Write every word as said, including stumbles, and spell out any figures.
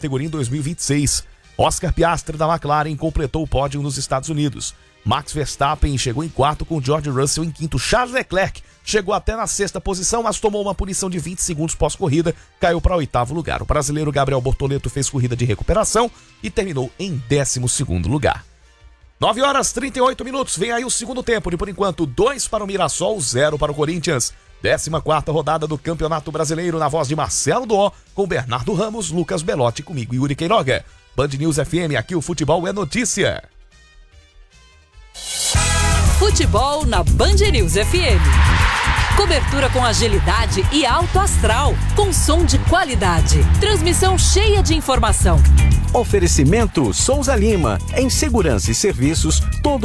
categoria em dois mil e vinte e seis. Oscar Piastri da McLaren completou o pódio nos Estados Unidos. Max Verstappen chegou em quarto com George Russell em quinto. Charles Leclerc chegou até na sexta posição, mas tomou uma punição de vinte segundos pós-corrida, caiu para oitavo lugar. O brasileiro Gabriel Bortoleto fez corrida de recuperação e terminou em décimo segundo lugar. nove horas e trinta e oito minutos, vem aí o segundo tempo, e por enquanto dois para o Mirassol, zero para o Corinthians. décima quarta rodada do Campeonato Brasileiro, na voz de Marcelo Doó, com Bernardo Ramos, Lucas Belotti, comigo Yuri Queiroga. Band News F M, aqui o futebol é notícia. Futebol na Band News F M. Cobertura com agilidade e alto astral, com som de qualidade. Transmissão cheia de informação. Oferecimento Souza Lima, em segurança e serviços, todo